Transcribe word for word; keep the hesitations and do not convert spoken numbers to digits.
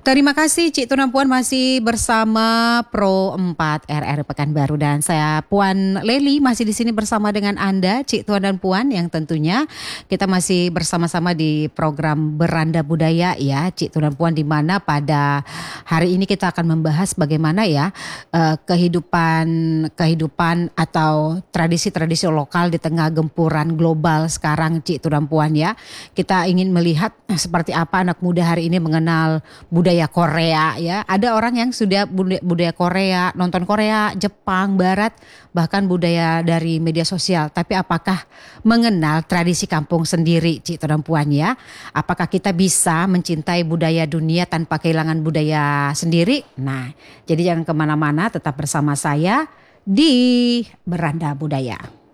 Terima kasih Cik Tuan Puan masih bersama Pro empat R R Pekanbaru dan saya Puan Leli masih di sini bersama dengan Anda Cik Tuan dan Puan yang tentunya kita masih bersama-sama di program Beranda Budaya ya Cik Tuan dan Puan, di mana pada hari ini kita akan membahas bagaimana ya eh, kehidupan kehidupan atau tradisi-tradisi lokal di tengah gempuran global sekarang Cik Tuan dan Puan ya. Kita ingin melihat seperti apa anak muda hari ini mengenal budaya Korea ya. Ada orang yang sudah budaya Korea, nonton Korea, Jepang, Barat, bahkan budaya dari media sosial. Tapi apakah mengenal tradisi kampung sendiri Cik Tuan Puan ya? Apakah kita bisa mencintai budaya dunia tanpa kehilangan budaya sendiri? Nah, jadi jangan kemana-mana, tetap bersama saya di Beranda Budaya.